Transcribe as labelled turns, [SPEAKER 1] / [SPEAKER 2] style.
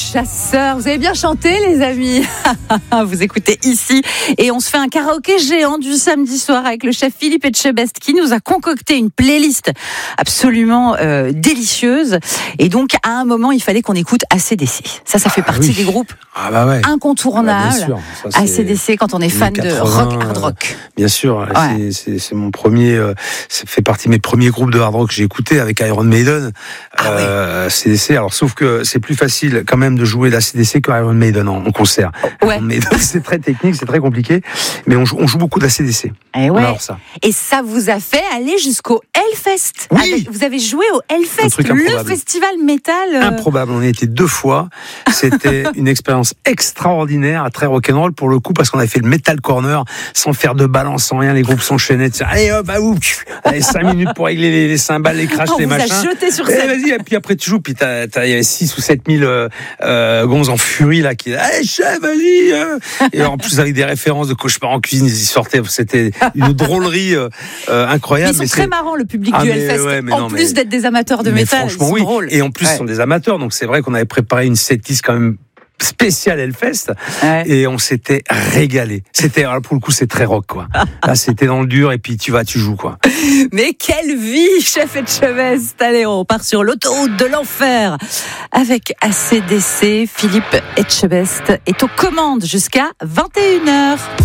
[SPEAKER 1] chasseurs. Vous avez bien chanté, les amis. Vous écoutez ici. Et on se fait un karaoké géant du samedi soir avec le chef Philippe Etchebest qui nous a concocté une playlist absolument délicieuse. Et donc, à un moment, il fallait qu'on écoute AC/DC. Ça fait partie des groupes incontournables.
[SPEAKER 2] Bien sûr. Ça,
[SPEAKER 1] AC/DC quand on est fan 80, de rock, hard rock.
[SPEAKER 2] Bien sûr. Ouais. C'est mon premier. Ça fait partie de mes premiers groupes de hard rock que j'ai écouté avec Iron Maiden. AC/DC. Alors, sauf que c'est plus facile quand même de jouer d'AC/DC que Iron Maiden en concert. Ouais. Maiden, c'est très technique, c'est très compliqué, mais on joue beaucoup d'AC/DC.
[SPEAKER 1] Et ça vous a fait aller jusqu'au Hellfest.
[SPEAKER 2] Oui.
[SPEAKER 1] Vous avez joué au Hellfest, le festival métal.
[SPEAKER 2] Improbable. On y était 2 fois. C'était une expérience extraordinaire, très rock'n'roll pour le coup, parce qu'on avait fait le Metal Corner sans faire de balance, sans rien. Les groupes s'enchaînaient. Allez hop, allez 5 minutes pour régler les cymbales, les crashs, les machins.
[SPEAKER 1] On vous a jeté sur scène.
[SPEAKER 2] Vas-y, et puis après tu joues, puis il y avait 6 ou 7 000 gonzes en furie là qui allez chef, vas-y. Et en plus avec des références de cauchemar en cuisine, ils y sortaient. C'était une drôlerie incroyable.
[SPEAKER 1] Ils sont très marrants, le public du Hellfest. En plus d'être des amateurs de métal,
[SPEAKER 2] franchement,
[SPEAKER 1] ils sont drôles.
[SPEAKER 2] Et en plus, ils sont des amateurs. Donc c'est vrai qu'on avait préparé une setlist quand même spécial Hellfest et on s'était régalé. Alors pour le coup c'est très rock quoi. Là c'était dans le dur et puis tu joues quoi.
[SPEAKER 1] Mais quelle vie, chef Etchebest. Allez, on part sur l'autoroute de l'enfer avec AC/DC. Philippe Etchebest est aux commandes jusqu'à 21h.